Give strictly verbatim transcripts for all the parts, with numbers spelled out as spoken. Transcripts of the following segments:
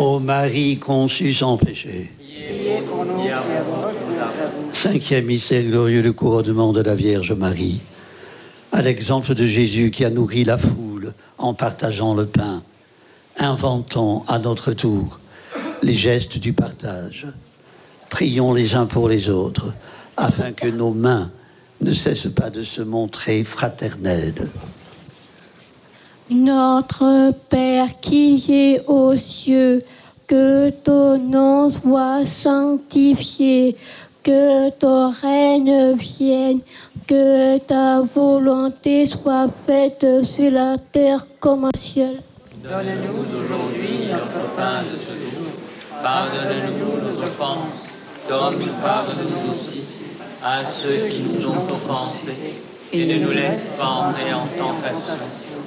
Ô Marie conçue sans péché. Cinquième mystère glorieux, le couronnement de la Vierge Marie. À l'exemple de Jésus qui a nourri la foule en partageant le pain, inventons à notre tour les gestes du partage. Prions les uns pour les autres, afin que nos mains ne cessent pas de se montrer fraternelles. Notre Père qui es aux cieux, que ton nom soit sanctifié, que ton règne vienne, que ta volonté soit faite sur la terre comme au ciel. Donne-nous aujourd'hui notre pain de ce jour. Pardonne-nous nos offenses, comme nous pardonnons aussi à ceux qui nous ont offensés. Et ne nous laisse pas entrer en tentation,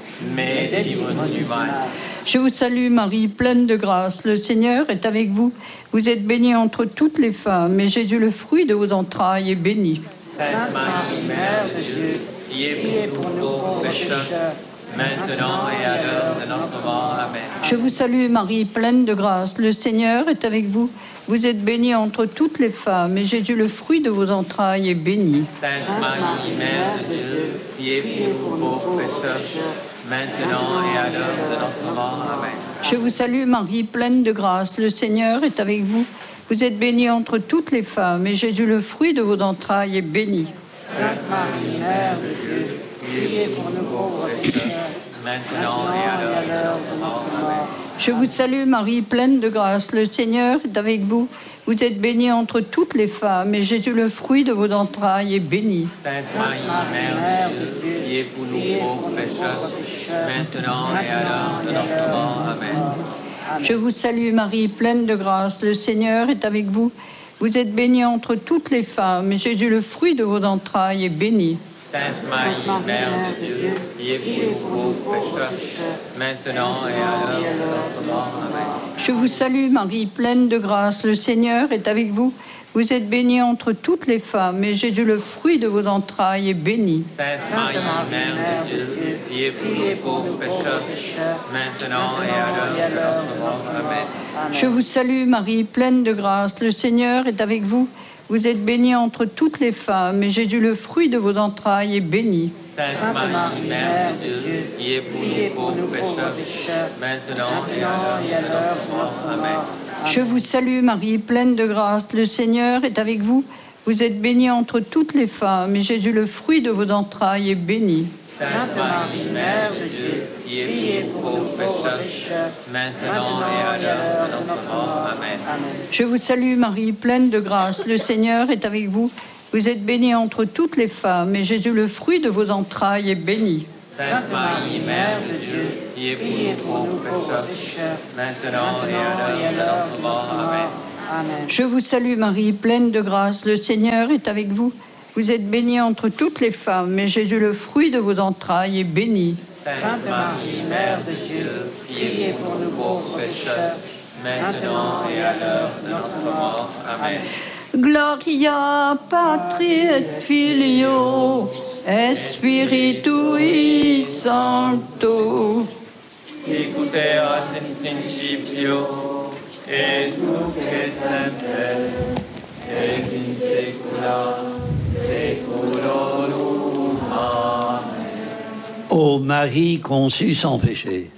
mais délivre-nous du mal. Je vous salue Marie, pleine de grâce, le Seigneur est avec vous. Vous êtes bénie entre toutes les femmes, et Jésus, le fruit de vos entrailles, est béni. Sainte Marie, Mère de Dieu, priez pour nous pauvres pécheurs, maintenant et à l'heure de notre mort. Amen. Je vous salue Marie, pleine de grâce, le Seigneur est avec vous. Vous êtes bénie entre toutes les femmes, et Jésus, le fruit de vos entrailles, est béni. Sainte Marie, Mère de Dieu, priez pour nous pauvres pécheurs, maintenant et à l'heure de notre mort. Amen. Je vous salue Marie, pleine de grâce, le Seigneur est avec vous. Vous êtes bénie entre toutes les femmes, et Jésus, le fruit de vos entrailles, est béni. Sainte Marie, Mère de Dieu, priez pour nous pauvres pécheurs, maintenant et à l'heure de notre mort. Amen. Je vous salue Marie, pleine de grâce, le Seigneur est avec vous. Vous êtes bénie entre toutes les femmes, et Jésus, le fruit de vos entrailles, est béni. Sainte Marie, Mère de Dieu, priez pour nous pauvres pécheurs, maintenant et à l'heure de notre mort. Amen. Je vous salue Marie, pleine de grâce, le Seigneur est avec vous. Vous êtes bénie entre toutes les femmes, et Jésus, le fruit de vos entrailles, est béni. Sainte Marie, Mère de Dieu, priez pour nous pauvres pécheurs, maintenant et à l'heure de notre mort. Amen. Je vous salue Marie, pleine de grâce, le Seigneur est avec vous. Vous êtes bénie entre toutes les femmes, et Jésus, le fruit de vos entrailles, est béni. Sainte Marie, Mère de Dieu, priez pour nous pauvres pécheurs, maintenant et à l'heure de notre mort. Amen. Je vous salue Marie, pleine de grâce, le Seigneur est avec vous. Vous êtes bénie entre toutes les femmes, et Jésus, le fruit de vos entrailles, est béni. Sainte Marie, Mère de Dieu, priez pour nous pauvres pécheurs, maintenant et à l'heure de notre mort. Amen. Je vous salue Marie, pleine de grâce, le Seigneur est avec vous. Vous êtes bénie entre toutes les femmes, et Jésus, le fruit de vos entrailles, est béni. Sainte Marie, Mère de Dieu, priez pour nous pauvres pécheurs, maintenant et à l'heure de notre mort. Amen. Je vous salue Marie, pleine de grâce, le Seigneur est avec vous. Vous êtes bénie entre toutes les femmes, et Jésus, le fruit de vos entrailles, est béni. Sainte Marie, Mère de Dieu, priez pour nous pauvres pécheurs, maintenant et à l'heure de notre mort. Amen. Je vous salue Marie, pleine de grâce, le Seigneur est avec vous. Vous êtes bénie entre toutes les femmes, et Jésus, le fruit de vos entrailles, est béni. Sainte Marie, Mère de Dieu, priez pour nous pauvres pécheurs, maintenant et à l'heure de notre mort. Amen. Gloria Patri et Filio et Spiritui Sancto. Sicut erat in principio, et nunc et semper, et in saecula saeculorum. Amen. Ô Marie conçue sans péché.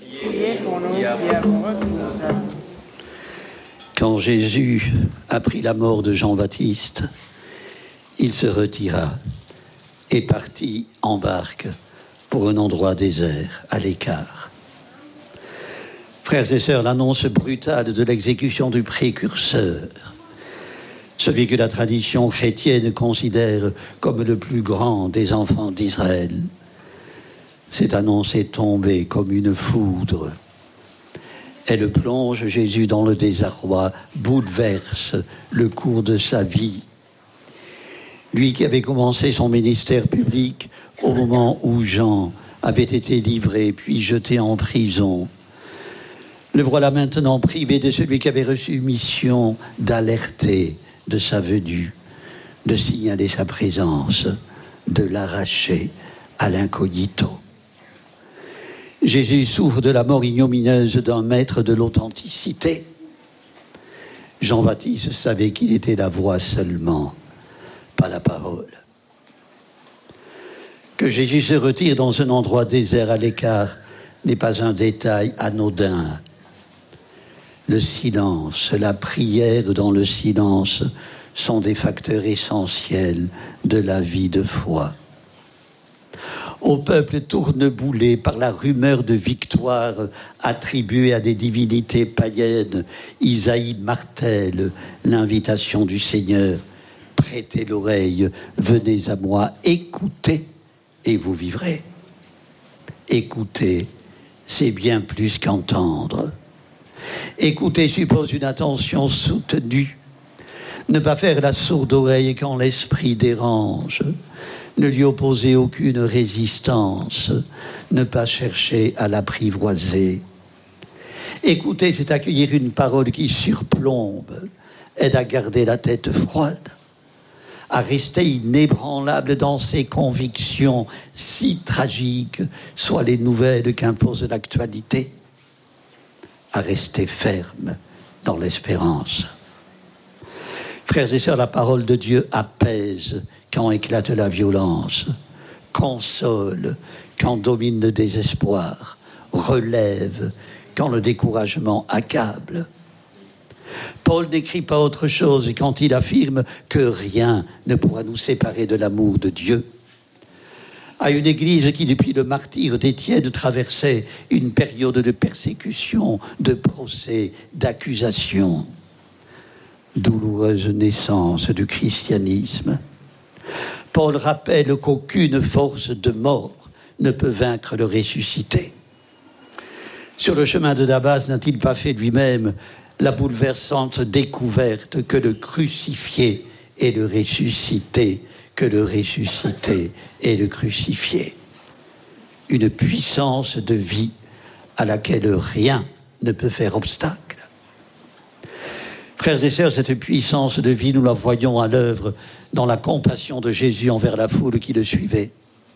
Quand Jésus apprit la mort de Jean-Baptiste, il se retira et partit en barque pour un endroit désert, à l'écart. Frères et sœurs, l'annonce brutale de l'exécution du précurseur, celui que la tradition chrétienne considère comme le plus grand des enfants d'Israël, cette annonce est tombée comme une foudre. Elle plonge Jésus dans le désarroi, bouleverse le cours de sa vie. Lui qui avait commencé son ministère public au moment où Jean avait été livré puis jeté en prison, le voilà maintenant privé de celui qui avait reçu mission d'alerter de sa venue, de signaler sa présence, de l'arracher à l'incognito. Jésus souffre de la mort ignominieuse d'un maître de l'authenticité. Jean-Baptiste savait qu'il était la voix seulement, pas la parole. Que Jésus se retire dans un endroit désert à l'écart n'est pas un détail anodin. Le silence, la prière dans le silence sont des facteurs essentiels de la vie de foi. Au peuple tourneboulé par la rumeur de victoire attribuée à des divinités païennes, Isaïe martèle l'invitation du Seigneur. Prêtez l'oreille, venez à moi, écoutez et vous vivrez. Écouter, c'est bien plus qu'entendre. Écouter suppose une attention soutenue. Ne pas faire la sourde oreille quand l'esprit dérange. Ne lui opposer aucune résistance, ne pas chercher à l'apprivoiser. Écouter, c'est accueillir une parole qui surplombe, aide à garder la tête froide, à rester inébranlable dans ses convictions, si tragiques soient les nouvelles qu'impose l'actualité, à rester ferme dans l'espérance. Frères et sœurs, la parole de Dieu apaise quand éclate la violence, console quand domine le désespoir, relève quand le découragement accable. Paul n'écrit pas autre chose quand il affirme que rien ne pourra nous séparer de l'amour de Dieu. À une église qui, depuis le martyre d'Étienne, traversait une période de persécution, de procès, d'accusation. Douloureuse naissance du christianisme. Paul rappelle qu'aucune force de mort ne peut vaincre le ressuscité. Sur le chemin de Damas, n'a-t-il pas fait lui-même la bouleversante découverte que le crucifié est le ressuscité, que le ressuscité est le crucifié? Une puissance de vie à laquelle rien ne peut faire obstacle. Frères et sœurs, cette puissance de vie, nous la voyons à l'œuvre dans la compassion de Jésus envers la foule qui le suivait.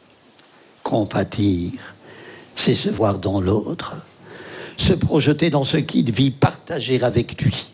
Compatir, c'est se voir dans l'autre, se projeter dans ce qu'il vit, partager avec lui.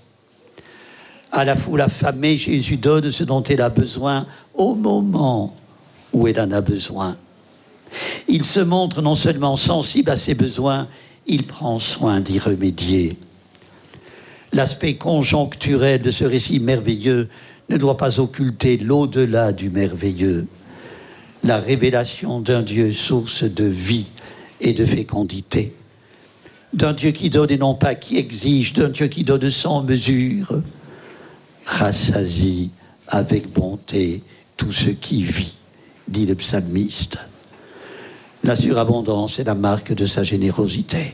À la foule affamée, Jésus donne ce dont elle a besoin au moment où elle en a besoin. Il se montre non seulement sensible à ses besoins, il prend soin d'y remédier. L'aspect conjoncturel de ce récit merveilleux ne doit pas occulter l'au-delà du merveilleux, la révélation d'un Dieu source de vie et de fécondité, d'un Dieu qui donne et non pas qui exige, d'un Dieu qui donne sans mesure, rassasie avec bonté tout ce qui vit, dit le psalmiste. La surabondance est la marque de sa générosité.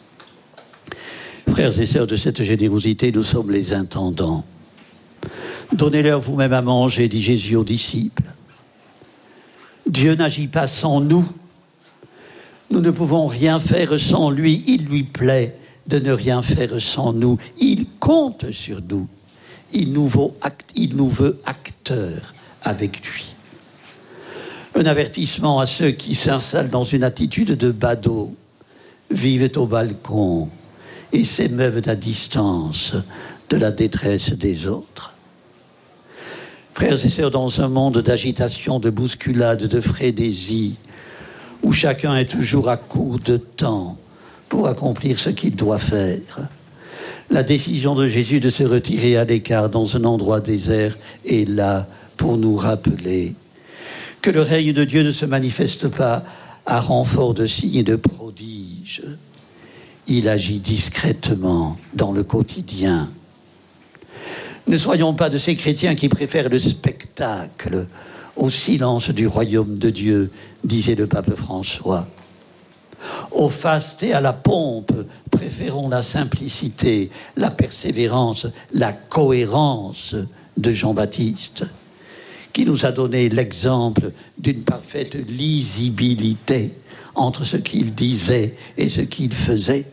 Frères et sœurs, de cette générosité, nous sommes les intendants. Donnez-leur vous-même à manger, dit Jésus aux disciples. Dieu n'agit pas sans nous. Nous ne pouvons rien faire sans lui. Il lui plaît de ne rien faire sans nous. Il compte sur nous. Il nous veut, act- il nous veut acteurs avec lui. Un avertissement à ceux qui s'installent dans une attitude de badaud, vivent au balcon et s'émeuvent à distance de la détresse des autres. Frères et sœurs, dans un monde d'agitation, de bousculade, de frénésie, où chacun est toujours à court de temps pour accomplir ce qu'il doit faire, la décision de Jésus de se retirer à l'écart dans un endroit désert est là pour nous rappeler que le règne de Dieu ne se manifeste pas à renfort de signes et de prodiges. Il agit discrètement dans le quotidien. Ne soyons pas de ces chrétiens qui préfèrent le spectacle au silence du royaume de Dieu, disait le pape François. Au faste et à la pompe, préférons la simplicité, la persévérance, la cohérence de Jean-Baptiste, qui nous a donné l'exemple d'une parfaite lisibilité entre ce qu'il disait et ce qu'il faisait.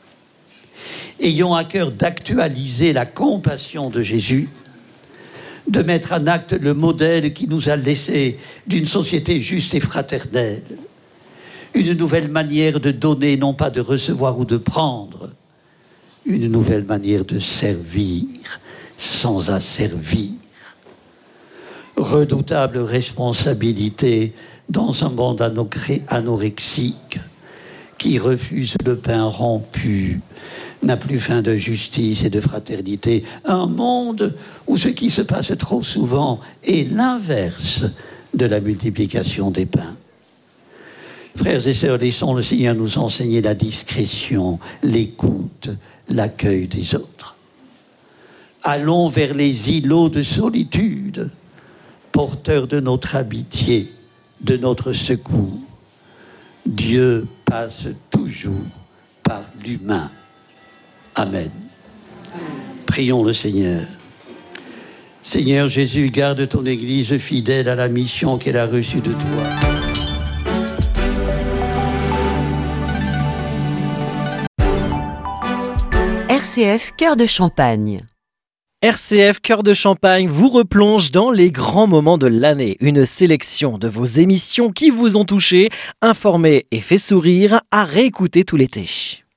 Ayons à cœur d'actualiser la compassion de Jésus, de mettre en acte le modèle qui nous a laissé d'une société juste et fraternelle, une nouvelle manière de donner, non pas de recevoir ou de prendre, une nouvelle manière de servir, sans asservir. Redoutable responsabilité dans un monde anorexique qui refuse le pain rompu, n'a plus faim de justice et de fraternité. Un monde où ce qui se passe trop souvent est l'inverse de la multiplication des pains. Frères et sœurs, laissons le Seigneur nous enseigner la discrétion, l'écoute, l'accueil des autres. Allons vers les îlots de solitude, porteurs de notre amitié, de notre secours. Dieu passe toujours par l'humain. Amen. Prions le Seigneur. Seigneur Jésus, garde ton Église fidèle à la mission qu'elle a reçue de toi. R C F Cœur de Champagne. R C F Cœur de Champagne vous replonge dans les grands moments de l'année. Une sélection de vos émissions qui vous ont touché, informé et fait sourire à réécouter tout l'été.